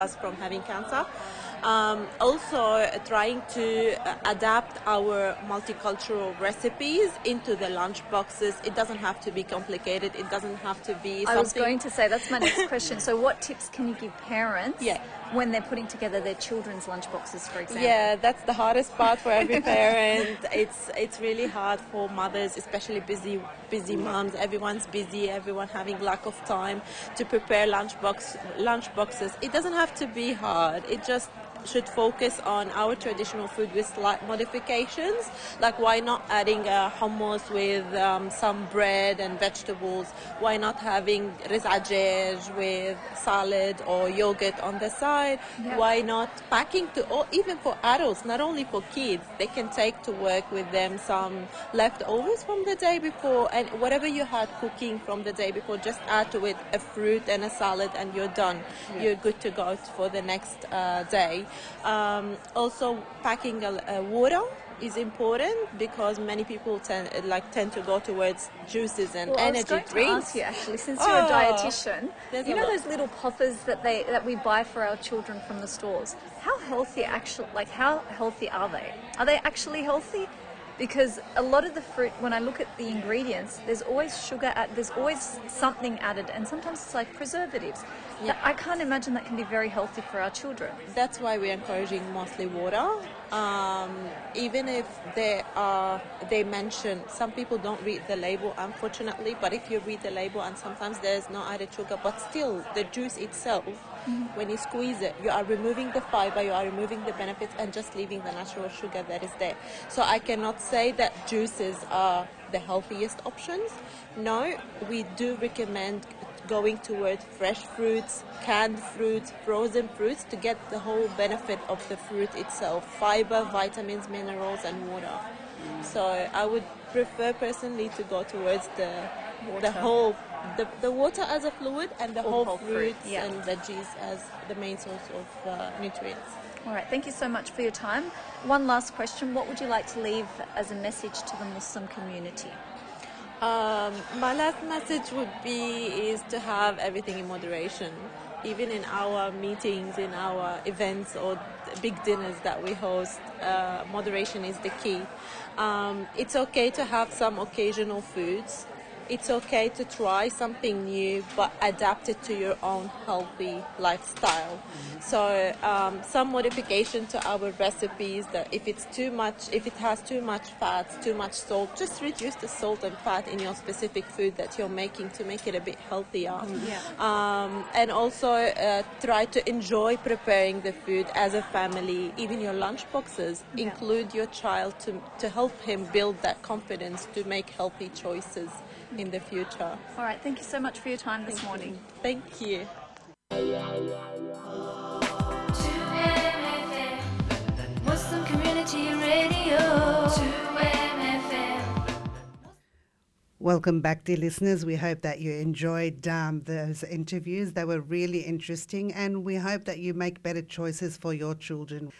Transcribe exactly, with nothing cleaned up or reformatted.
us from having cancer. Um, also trying to uh, adapt our multicultural recipes into the lunch boxes. It doesn't have to be complicated. It doesn't have to be something... I was going to say, that's my next question. So what tips can you give parents yeah. when they're putting together their children's lunch boxes, for example? Yeah, that's the hardest part for every parent. It's it's really hard for mothers, especially busy busy moms. Everyone's busy, everyone having lack of time to prepare lunch box lunch boxes. It doesn't have to be hard. It just should focus on our traditional food with slight modifications, like why not adding a hummus with um, some bread and vegetables, why not having rizajej with salad or yogurt on the side, yeah. why not packing to, or even for adults, not only for kids, they can take to work with them some leftovers from the day before, and whatever you had cooking from the day before, just add to it a fruit and a salad and you're done. Yeah. You're good to go for the next uh, day. Um, also, packing a, a water is important because many people tend like tend to go towards juices and well, energy I was going drinks. To ask you actually, since you're oh, a dietitian, you know lot. those little poppers that they that we buy for our children from the stores. How healthy actually? Like how healthy are they? Are they actually healthy? Because a lot of the fruit, when I look at the ingredients, there's always sugar, add, there's always something added, and sometimes it's like preservatives. Yeah. I can't imagine that can be very healthy for our children. That's why we're encouraging mostly water. Um, even if they are, they mention, some people don't read the label, unfortunately, but if you read the label and sometimes there's no added sugar, but still the juice itself, mm-hmm. when you squeeze it, you are removing the fiber, you are removing the benefits and just leaving the natural sugar that is there. So I cannot say that juices are the healthiest options. No, we do recommend going towards fresh fruits, canned fruits, frozen fruits to get the whole benefit of the fruit itself, fiber, vitamins, minerals and water. So I would prefer personally to go towards the water. the whole the, the water as a fluid and the whole, whole fruits fruit, yeah. and veggies as the main source of uh, nutrients. All right, thank you so much for your time. One last question, what would you like to leave as a message to the Muslim community? Um, my last message would be is to have everything in moderation. Even in our meetings, in our events or big dinners that we host, uh, moderation is the key. Um, it's okay to have some occasional foods. It's okay to try something new, but adapt it to your own healthy lifestyle. Mm-hmm. So um, some modification to our recipes, that if it's too much, if it has too much fats, too much salt, just reduce the salt and fat in your specific food that you're making to make it a bit healthier. Mm-hmm. Yeah. Um, and also uh, try to enjoy preparing the food as a family, even your lunch boxes. Yeah. Include your child to, to help him build that confidence to make healthy choices in the future. All right, thank you so much for your time this Thank morning. You. Thank you. Muslim Community Radio. Welcome back, dear listeners. We hope that you enjoyed um, those interviews. They were really interesting, and we hope that you make better choices for your children.